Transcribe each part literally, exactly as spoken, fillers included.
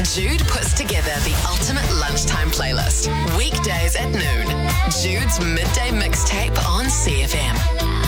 Jude puts together the ultimate lunchtime playlist. Weekdays at noon. Jude's Midday Mixtape on C F M.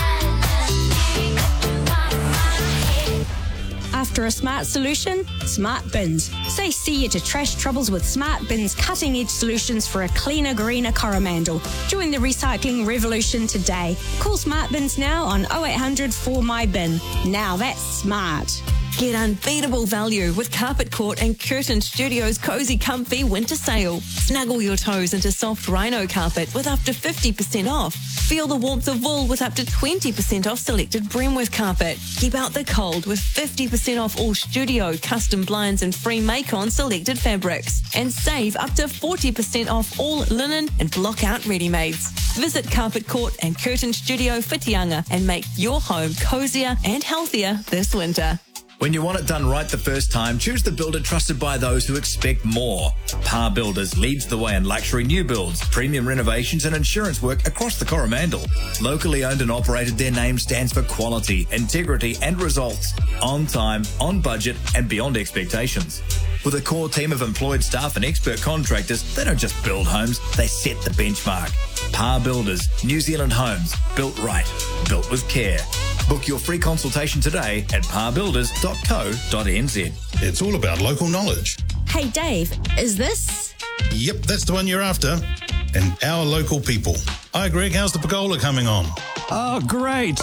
After a smart solution, Smart Bins. Say see you to trash troubles with Smart Bins' cutting-edge solutions for a cleaner, greener Coromandel. Join the recycling revolution today. Call Smart Bins now on oh eight hundred four my bin. Now that's smart. Get unbeatable value with Carpet Court and Curtin Studios' Cozy Comfy Winter Sale. Snuggle your toes into soft rhino carpet with up to fifty percent off. Feel the warmth of wool with up to twenty percent off selected Bremworth carpet. Keep out the cold with fifty percent off all studio, custom blinds and free make-on selected fabrics. And save up to forty percent off all linen and block-out ready-mades. Visit Carpet Court and Curtin Studio Whitianga and make your home cozier and healthier this winter. When you want it done right the first time, choose the builder trusted by those who expect more. Par Builders leads the way in luxury new builds, premium renovations and insurance work across the Coromandel. Locally owned and operated, their name stands for quality, integrity and results. On time, on budget and beyond expectations. With a core team of employed staff and expert contractors, they don't just build homes, they set the benchmark. Par Builders, New Zealand homes, built right, built with care. Book your free consultation today at par builders dot co dot n z. It's all about local knowledge. Hey Dave, is this? Yep, that's the one you're after. And our local people. Hi Greg, how's the pergola coming on? Oh, great.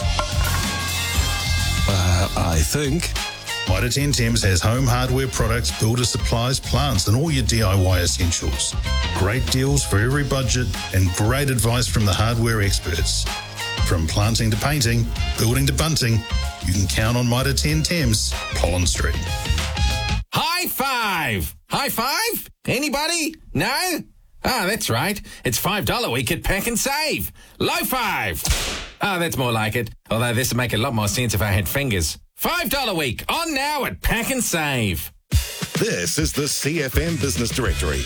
Uh, I think. Mitre ten Thames has home hardware products, builder supplies, plants and all your D I Y essentials. Great deals for every budget and great advice from the hardware experts. From planting to painting, building to bunting, you can count on Mitre ten Thames, Pollen Street. High five! High five? Anybody? No? Ah, that's right. It's five dollars a week at Pack and Save. Low five! Ah, that's more like it. Although this would make a lot more sense if I had fingers. five dollars a week, on now at Pack and Save. This is the C F M Business Directory.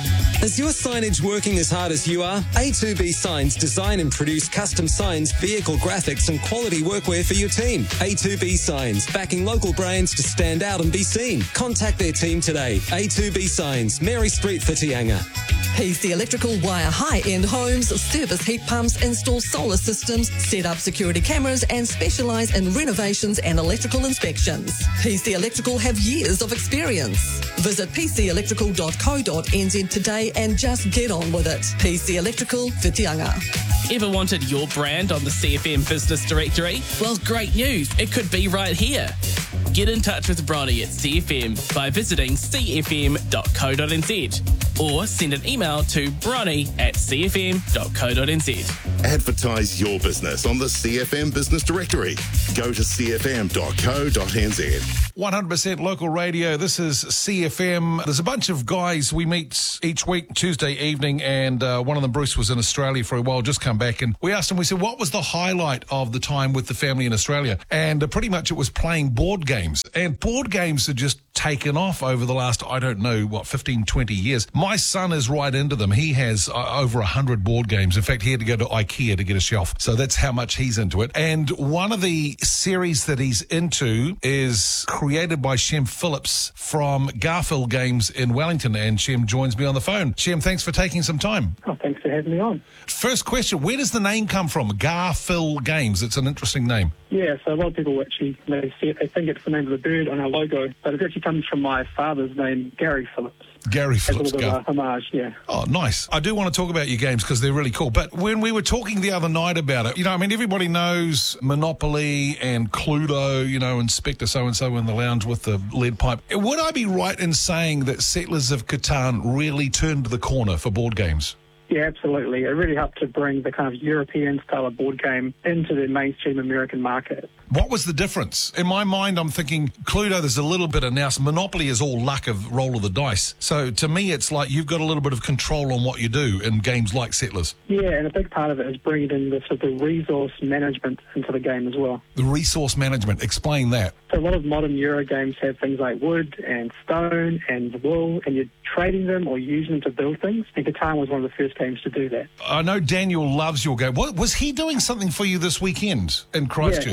Is your signage working as hard as you are? A two B Signs design and produce custom signs, vehicle graphics and quality workwear for your team. A two B Signs, backing local brands to stand out and be seen. Contact their team today. A two B Signs, Mary Street, Whitianga. P C Electrical wire high-end homes, service heat pumps, install solar systems, set up security cameras and specialise in renovations and electrical inspections. P C Electrical have years of experience. Visit p c electrical dot co dot n z today and just get on with it. P C Electrical, Whitianga. Ever wanted your brand on the C F M Business Directory? Well, great news. It could be right here. Get in touch with Bronny at C F M by visiting c f m dot co dot n z or send an email to bronny at c f m dot co dot n z. Advertise your business on the C F M Business Directory. Go to c f m dot co dot n z. one hundred percent local radio. This is C F M. There's a bunch of guys we meet each week, Tuesday evening, and uh, one of them, Bruce, was in Australia for a while, just come back, and we asked him, we said, what was the highlight of the time with the family in Australia? And uh, pretty much it was playing board games. And board games are just taken off over the last, I don't know, what, fifteen, twenty years. My son is right into them. He has uh, over one hundred board games. In fact, he had to go to IKEA to get a shelf. So that's how much he's into it. And one of the series that he's into is created by Shem Phillips from Garfield Games in Wellington. And Shem joins me on the phone. Shem, thanks for taking some time. Oh, thanks for having me on. First question, where does the name come from? Garfield Games. It's an interesting name. Yeah, so a lot of people actually, they, see it, they think it's the name of the bird on our logo, but it actually comes from my father's name, Gary Phillips. Gary Phillips. As a little uh, homage, yeah. Oh, nice. I do want to talk about your games because they're really cool. But when we were talking the other night about it, you know, I mean, everybody knows Monopoly and Cluedo, you know, Inspector so-and-so in the lounge with the lead pipe. Would I be right in saying that Settlers of Catan really turned the corner for board games? Yeah, absolutely. It really helped to bring the kind of European style of board game into the mainstream American market. What was the difference? In my mind, I'm thinking Cluedo, there's a little bit of nous. Monopoly is all luck of roll of the dice. So to me, it's like you've got a little bit of control on what you do in games like Settlers. Yeah, and a big part of it is bringing in the sort of resource management into the game as well. The resource management, explain that. So a lot of modern Euro games have things like wood and stone and wool, and you're trading them or using them to build things. And Catan was one of the first games to do that. I know Daniel loves your game. What, was he doing something for you this weekend in Christchurch? Yeah, he was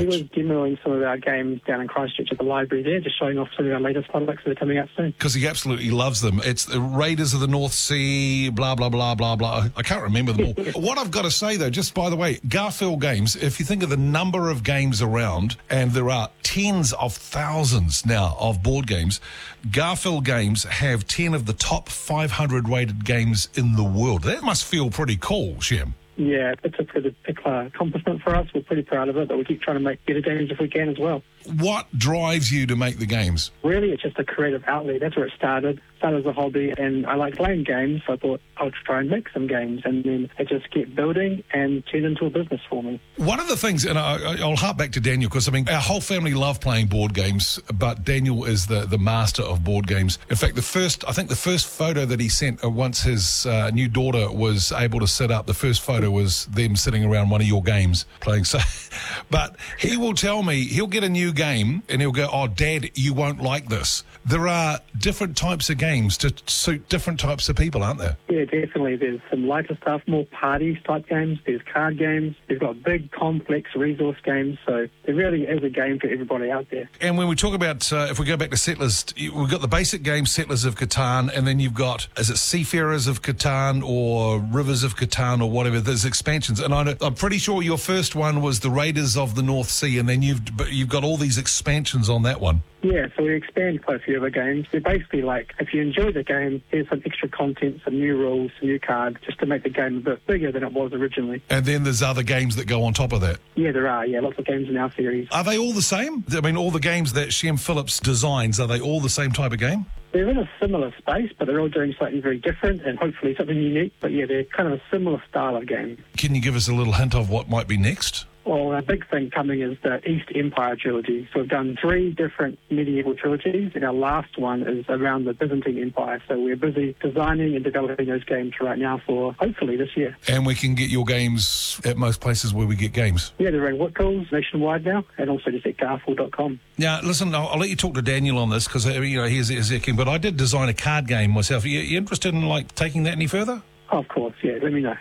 demoing some of our games down in Christchurch at the library there, just showing off some of our latest products that are coming out soon. Because he absolutely loves them. It's the Raiders of the North Sea, blah, blah, blah, blah, blah. I can't remember them all. What I've got to say, though, just by the way, Garfield Games, if you think of the number of games around, and there are tens of thousands now of board games, Garfield Games have ten of the top five hundred rated games in the world. That must feel pretty cool, Shem. Yeah, it's a pretty big uh, accomplishment for us. We're pretty proud of it, but we keep trying to make better games if we can as well. What drives you to make the games? Really, it's just a creative outlet. That's where it started. Started as a hobby, and I like playing games, so I thought I'll try and make some games, and then it just kept building and turned into a business for me. One of the things, and I, I'll harp back to Daniel, because, I mean, our whole family love playing board games, but Daniel is the, the master of board games. In fact, the first, I think the first photo that he sent uh, once his uh, new daughter was able to set up, the first photo was them sitting around one of your games playing. So, but he will tell me, he'll get a new game, and he'll go, oh, Dad, you won't like this. There are different types of games to suit different types of people, aren't there? Yeah, definitely. There's some lighter stuff, more parties type games. There's card games. We've got big, complex resource games. So there really is a game for everybody out there. And when we talk about, uh, if we go back to Settlers, we've got the basic game, Settlers of Catan, and then you've got, is it Seafarers of Catan or Rivers of Catan or whatever? There's expansions. And I know, I'm pretty sure your first one was the Raiders of the North Sea, and then you've you've got all these expansions on that one. Yeah, so we expand quite a few of our games. They're basically like, if you enjoy the game, here's some extra content, some new rules, some new cards, just to make the game a bit bigger than it was originally. And then there's other games that go on top of that. Yeah, there are. Yeah, lots of games in our series. Are they all the same? I mean, all the games that Shem Phillips designs, are they all the same type of game? They're in a similar space, but they're all doing something very different and hopefully something unique. But yeah, they're kind of a similar style of game. Can you give us a little hint of what might be next? Well, a big thing coming is the East Empire trilogy. So we've done three different medieval trilogies, and our last one is around the Byzantine Empire. So we're busy designing and developing those games right now for hopefully this year. And we can get your games at most places where we get games? Yeah, they're in Whitcoulls nationwide now, and also just at garfield dot com. Now, listen, I'll, I'll let you talk to Daniel on this, because you know he's executing, but I did design a card game myself. Are you, you interested in like taking that any further? Oh, of course, yeah. Let me know.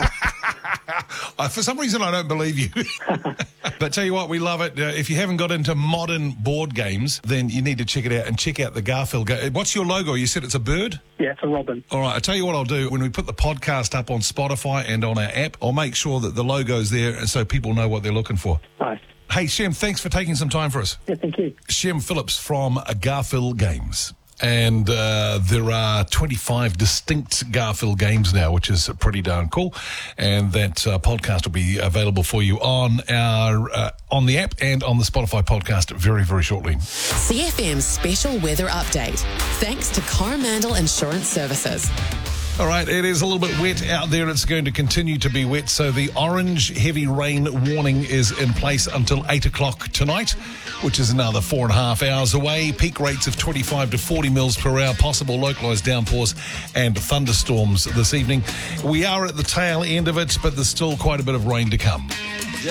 uh, for some reason, I don't believe you. But tell you what, we love it. Uh, if you haven't got into modern board games, then you need to check it out and check out the Garfield game. What's your logo? You said it's a bird? Yeah, it's a robin. All right, I'll tell you what I'll do. When we put the podcast up on Spotify and on our app, I'll make sure that the logo's there and so people know what they're looking for. Nice. Hey, Shem, thanks for taking some time for us. Yeah, thank you. Shem Phillips from Garfield Games. And uh, there are twenty-five distinct Garfield games now, which is pretty darn cool. And that uh, podcast will be available for you on our uh, on the app and on the Spotify podcast very, very shortly. C F M's special weather update, thanks to Coromandel Insurance Services. All right, it is a little bit wet out there. It's going to continue to be wet. So the orange heavy rain warning is in place until eight o'clock tonight, which is another four and a half hours away. Peak rates of twenty-five to forty mils per hour, possible localised downpours and thunderstorms this evening. We are at the tail end of it, but there's still quite a bit of rain to come.